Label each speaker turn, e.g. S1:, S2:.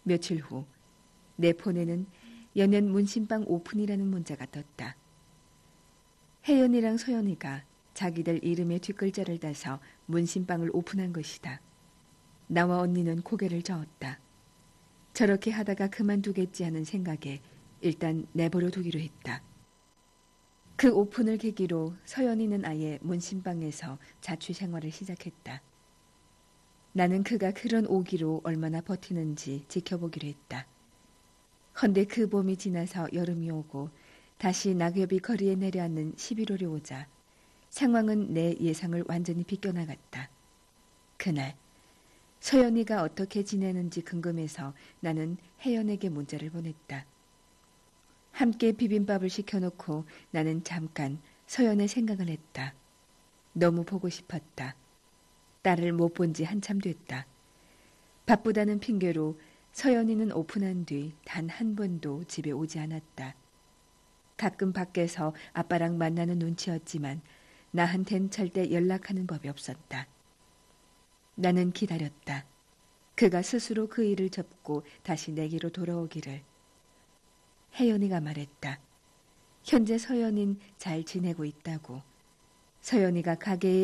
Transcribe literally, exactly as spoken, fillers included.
S1: 며칠 후 내 폰에는 연연 문신방 오픈이라는 문자가 떴다. 혜연이랑 서연이가 자기들 이름의 뒷글자를 따서 문신방을 오픈한 것이다. 나와 언니는 고개를 저었다. 저렇게 하다가 그만두겠지 하는 생각에 일단 내버려 두기로 했다. 그 오픈을 계기로 서연이는 아예 문신방에서 자취 생활을 시작했다. 나는 그가 그런 오기로 얼마나 버티는지 지켜보기로 했다. 헌데 그 봄이 지나서 여름이 오고 다시 낙엽이 거리에 내려앉는 십일월이 오자 상황은 내 예상을 완전히 비껴나갔다. 그날 서연이가 어떻게 지내는지 궁금해서 나는 혜연에게 문자를 보냈다. 함께 비빔밥을 시켜놓고 나는 잠깐 서연의 생각을 했다. 너무 보고 싶었다. 딸을 못 본 지 한참 됐다. 바쁘다는 핑계로 서연이는 오픈한 뒤 단 한 번도 집에 오지 않았다. 가끔 밖에서 아빠랑 만나는 눈치였지만 나한텐 절대 연락하는 법이 없었다. 나는 기다렸다. 그가 스스로 그 일을 접고 다시 내게로 돌아오기를. 혜연이가 말했다. 현재 서연인 잘 지내고 있다고. 서연이가 가게에